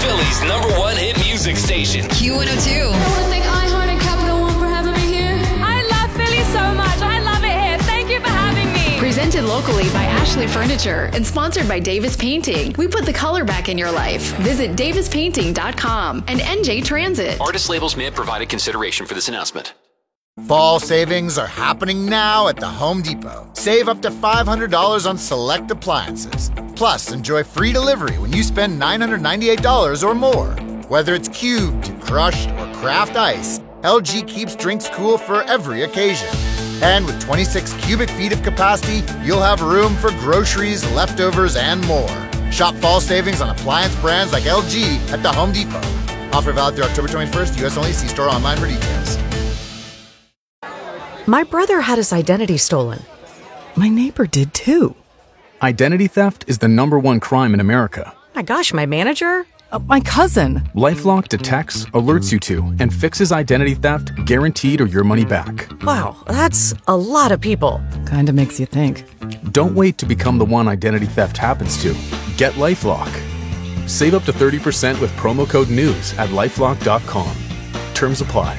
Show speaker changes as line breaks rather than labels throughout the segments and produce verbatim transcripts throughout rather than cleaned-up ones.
Philly's number one hit music station.
Q one oh two.
I want to thank iHeart and Capital One for having me here.
I love Philly so much. I love it here. Thank you for having me.
Presented locally by Ashley Furniture and sponsored by Davis Painting. We put the color back in your life. Visit davis painting dot com and N J Transit.
Artist labels may have provided consideration for this announcement.
Fall savings are happening now at the Home Depot. Save up to five hundred dollars on select appliances. Plus, enjoy free delivery when you spend nine hundred ninety-eight dollars or more. Whether it's cubed, crushed, or craft ice, L G keeps drinks cool for every occasion. And with twenty-six cubic feet of capacity, you'll have room for groceries, leftovers, and more. Shop fall savings on appliance brands like L G at the Home Depot. Offer valid through October twenty-first. U S only. See store online for details.
My brother had his identity stolen.
My neighbor did too.
Identity theft is the number one crime in America.
My gosh, my manager?
Uh, my cousin.
LifeLock detects, alerts you to, and fixes identity theft guaranteed or your money back.
Wow, that's a lot of people.
Kinda makes you think.
Don't wait to become the one identity theft happens to. Get LifeLock. Save up to thirty percent with promo code NEWS at lifelock dot com. Terms apply.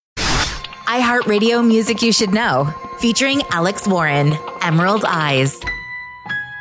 iHeartRadio Music You Should Know, featuring Alex Warren, Emerald Eyes.